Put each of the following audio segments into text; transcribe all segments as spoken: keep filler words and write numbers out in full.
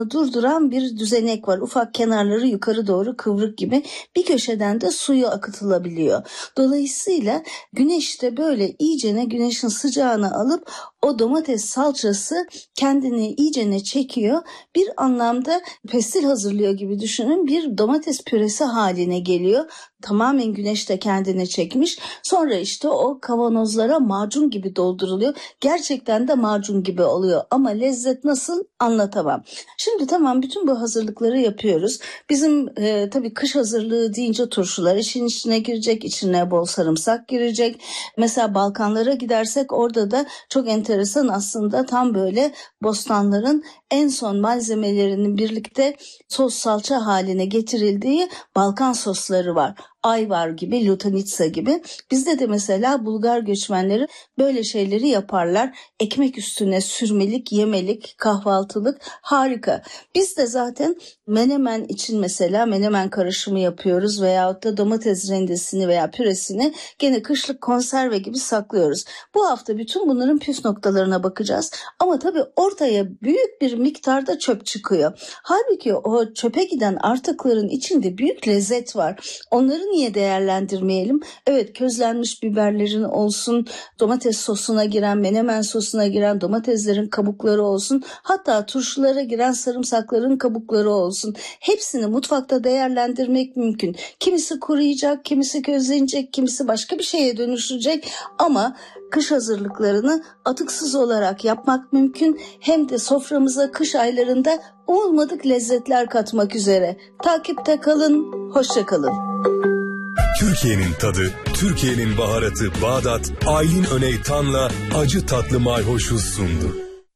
durduran bir düzenek var. Ufak kenarları yukarı doğru kıvrık gibi, bir köşeden de suyu akıtılabiliyor. Dolayısıyla güneş de böyle iyicene güneşin sıcağını alıp o domates salçası kendini iyicene çekiyor. Bir anlamda pestil hazırlıyor gibi düşünün. Bir domates püresi haline geliyor. Tamamen güneş de kendine çekmiş. Sonra işte o kavanozlara macun gibi dolduruluyor. Gerçekten de macun gibi oluyor. Ama lezzet nasıl anlatamam. Şimdi tamam, bütün bu hazırlıkları yapıyoruz. Bizim e, tabii kış hazırlığı deyince turşular işin içine girecek. İçine bol sarımsak girecek. Mesela Balkanlara gidersek orada da çok enteresan, aslında tam böyle bostanların en son malzemelerinin birlikte sos salça haline getirildiği Balkan sosları var. Ayvar gibi, Lutanitsa gibi. Bizde de mesela Bulgar göçmenleri böyle şeyleri yaparlar. Ekmek üstüne sürmelik, yemelik, kahvaltılık, harika. Biz de zaten menemen için mesela menemen karışımı yapıyoruz veyahut da domates rendesini veya püresini gene kışlık konserve gibi saklıyoruz. Bu hafta bütün bunların püf noktalarına bakacağız. Ama tabii ortaya büyük bir miktarda çöp çıkıyor. Halbuki o çöpe giden artıkların içinde büyük lezzet var. Onları niye değerlendirmeyelim? Evet, közlenmiş biberlerin olsun, domates sosuna giren, menemen sosuna giren domateslerin kabukları olsun, hatta turşulara giren sarımsakların kabukları olsun. Hepsini mutfakta değerlendirmek mümkün. Kimisi kuruyacak, kimisi közlenecek, kimisi başka bir şeye dönüşecek ama kış hazırlıklarını atıksız olarak yapmak mümkün. Hem de soframıza kış aylarında olmadık lezzetler katmak üzere. Takipte kalın, hoşça kalın. Türkiye'nin tadı, Türkiye'nin baharatı Bağdat, Aylin Öneytan'la acı tatlı mayhoşuz sundu.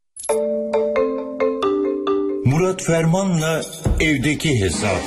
Murat Ferman'la evdeki hesap.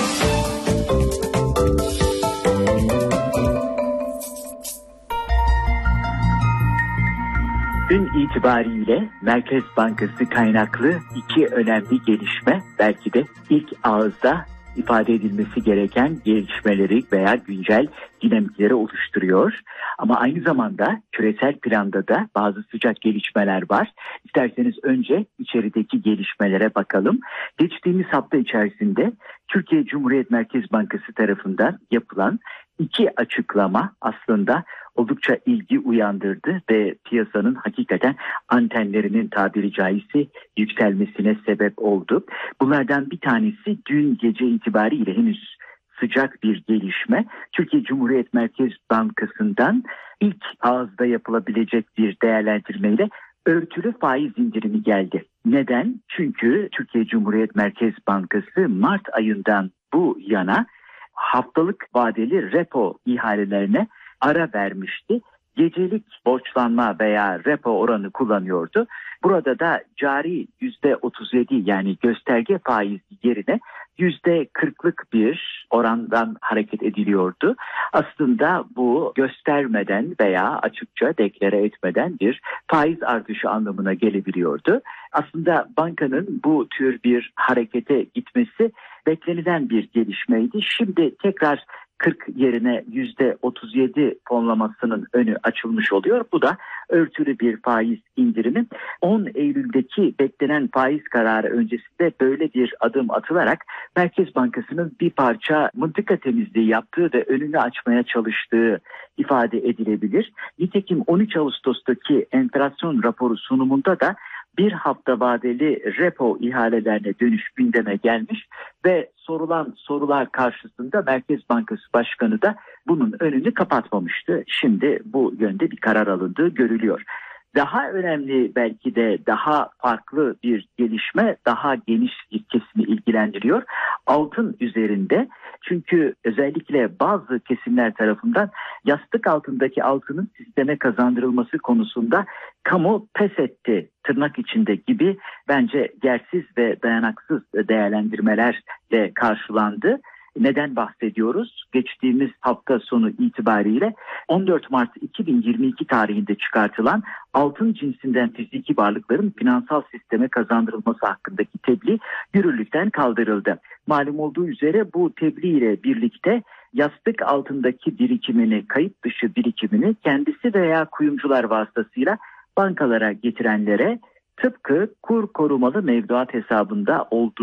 Dün itibariyle Merkez Bankası kaynaklı iki önemli gelişme, belki de ilk ağızda ifade edilmesi gereken gelişmeleri veya güncel dinamikleri oluşturuyor. Ama aynı zamanda küresel planda da bazı sıcak gelişmeler var. İsterseniz önce içerideki gelişmelere bakalım. Geçtiğimiz hafta içerisinde Türkiye Cumhuriyet Merkez Bankası tarafından yapılan iki açıklama aslında oldukça ilgi uyandırdı ve piyasanın hakikaten antenlerinin tabiri caizse yükselmesine sebep oldu. Bunlardan bir tanesi dün gece itibariyle henüz sıcak bir gelişme. Türkiye Cumhuriyet Merkez Bankası'ndan ilk ağızda yapılabilecek bir değerlendirmeyle örtülü faiz indirimi geldi. Neden? Çünkü Türkiye Cumhuriyet Merkez Bankası Mart ayından bu yana haftalık vadeli repo ihalelerine ara vermişti. Gecelik borçlanma veya repo oranı kullanıyordu. Burada da cari yüzde otuz yedi yani gösterge faiz yerine yüzde kırklık bir orandan hareket ediliyordu. Aslında bu göstermeden veya açıkça deklare etmeden bir faiz artışı anlamına gelebiliyordu. Aslında bankanın bu tür bir harekete gitmesi beklenilen bir gelişmeydi. Şimdi tekrar kırk yerine yüzde otuz yedi fonlamasının önü açılmış oluyor. Bu da örtülü bir faiz indirimi. on Eylül'deki beklenen faiz kararı öncesinde böyle bir adım atılarak Merkez Bankası'nın bir parça mıntıka temizliği yaptığı ve önünü açmaya çalıştığı ifade edilebilir. Nitekim on üç Ağustos'taki enflasyon raporu sunumunda da bir hafta vadeli repo ihalelerine dönüş gündeme gelmiş ve sorulan sorular karşısında Merkez Bankası Başkanı da bunun önünü kapatmamıştı. Şimdi bu yönde bir karar alındığı görülüyor. Daha önemli, belki de daha farklı bir gelişme daha geniş bir kesimi ilgilendiriyor. Altın üzerinde, çünkü özellikle bazı kesimler tarafından yastık altındaki altının sisteme kazandırılması konusunda kamu pes etti tırnak içinde gibi bence yersiz ve dayanaksız değerlendirmelerle karşılandı. Neden bahsediyoruz? Geçtiğimiz hafta sonu itibariyle on dört Mart iki bin yirmi iki tarihinde çıkartılan altın cinsinden fiziki varlıkların finansal sisteme kazandırılması hakkındaki tebliğ yürürlükten kaldırıldı. Malum olduğu üzere bu tebliğ ile birlikte yastık altındaki birikimini, kayıt dışı birikimini kendisi veya kuyumcular vasıtasıyla bankalara getirenlere Tıpkı kur korumalı mevduat hesabında olduğu